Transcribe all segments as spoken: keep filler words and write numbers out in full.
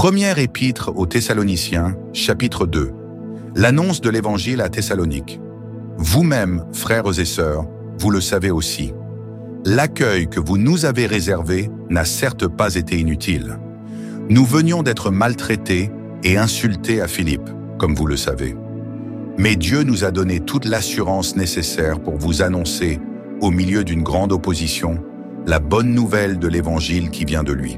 Première épître aux Thessaloniciens, chapitre deux. L'annonce de l'Évangile à Thessalonique. Vous-mêmes, frères et sœurs, vous le savez aussi. L'accueil que vous nous avez réservé n'a certes pas été inutile. Nous venions d'être maltraités et insultés à Philippe, comme vous le savez. Mais Dieu nous a donné toute l'assurance nécessaire pour vous annoncer, au milieu d'une grande opposition, la bonne nouvelle de l'Évangile qui vient de lui.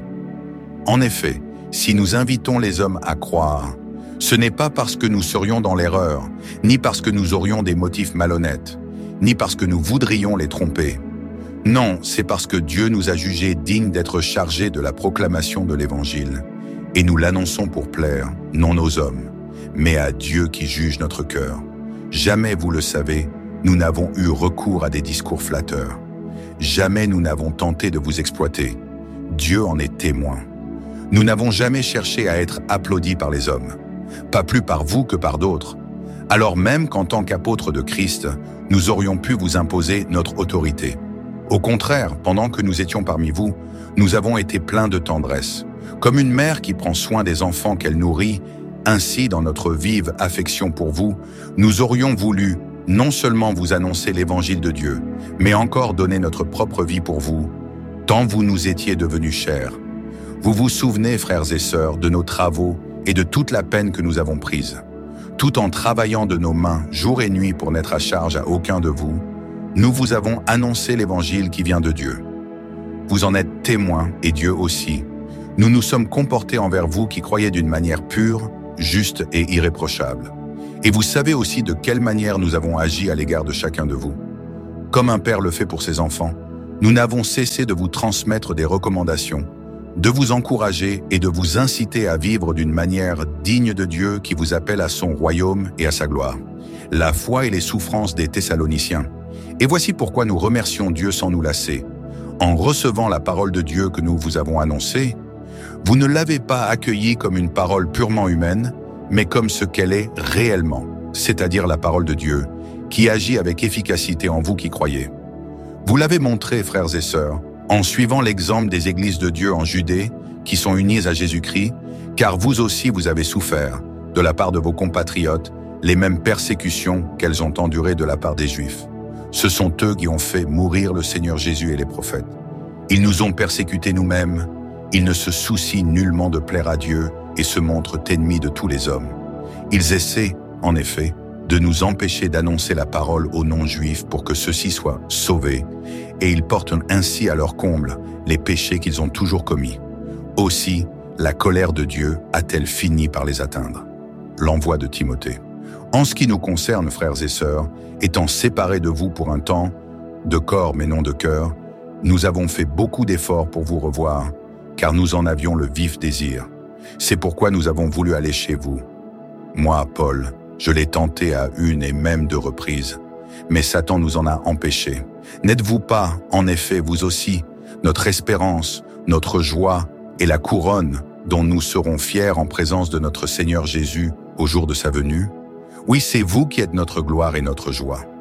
En effet, si nous invitons les hommes à croire, ce n'est pas parce que nous serions dans l'erreur, ni parce que nous aurions des motifs malhonnêtes, ni parce que nous voudrions les tromper. Non, c'est parce que Dieu nous a jugés dignes d'être chargés de la proclamation de l'Évangile. Et nous l'annonçons pour plaire, non aux hommes, mais à Dieu qui juge notre cœur. Jamais, vous le savez, nous n'avons eu recours à des discours flatteurs. Jamais nous n'avons tenté de vous exploiter. Dieu en est témoin. Nous n'avons jamais cherché à être applaudis par les hommes, pas plus par vous que par d'autres, alors même qu'en tant qu'apôtres de Christ, nous aurions pu vous imposer notre autorité. Au contraire, pendant que nous étions parmi vous, nous avons été pleins de tendresse. Comme une mère qui prend soin des enfants qu'elle nourrit, ainsi dans notre vive affection pour vous, nous aurions voulu non seulement vous annoncer l'évangile de Dieu, mais encore donner notre propre vie pour vous, tant vous nous étiez devenus chers. Vous vous souvenez, frères et sœurs, de nos travaux et de toute la peine que nous avons prise. Tout en travaillant de nos mains jour et nuit pour n'être à charge à aucun de vous, nous vous avons annoncé l'évangile qui vient de Dieu. Vous en êtes témoins, et Dieu aussi. Nous nous sommes comportés envers vous qui croyez d'une manière pure, juste et irréprochable. Et vous savez aussi de quelle manière nous avons agi à l'égard de chacun de vous. Comme un père le fait pour ses enfants, nous n'avons cessé de vous transmettre des recommandations, de vous encourager et de vous inciter à vivre d'une manière digne de Dieu qui vous appelle à son royaume et à sa gloire. La foi et les souffrances des Thessaloniciens. Et voici pourquoi nous remercions Dieu sans nous lasser. En recevant la parole de Dieu que nous vous avons annoncée, vous ne l'avez pas accueillie comme une parole purement humaine, mais comme ce qu'elle est réellement, c'est-à-dire la parole de Dieu, qui agit avec efficacité en vous qui croyez. Vous l'avez montré, frères et sœurs, en suivant l'exemple des églises de Dieu en Judée, qui sont unies à Jésus-Christ, car vous aussi vous avez souffert, de la part de vos compatriotes, les mêmes persécutions qu'elles ont endurées de la part des Juifs. Ce sont eux qui ont fait mourir le Seigneur Jésus et les prophètes. Ils nous ont persécutés nous-mêmes, ils ne se soucient nullement de plaire à Dieu et se montrent ennemis de tous les hommes. Ils essaient, en effet, de nous empêcher d'annoncer la parole aux non-juifs pour que ceux-ci soient sauvés, et ils portent ainsi à leur comble les péchés qu'ils ont toujours commis. Aussi, la colère de Dieu a-t-elle fini par les atteindre. L'envoi de Timothée. En ce qui nous concerne, frères et sœurs, étant séparés de vous pour un temps, de corps mais non de cœur, nous avons fait beaucoup d'efforts pour vous revoir, car nous en avions le vif désir. C'est pourquoi nous avons voulu aller chez vous. Moi, Paul, je l'ai tenté à une et même deux reprises, mais Satan nous en a empêchés. N'êtes-vous pas, en effet, vous aussi, notre espérance, notre joie et la couronne dont nous serons fiers en présence de notre Seigneur Jésus au jour de sa venue? Oui, c'est vous qui êtes notre gloire et notre joie.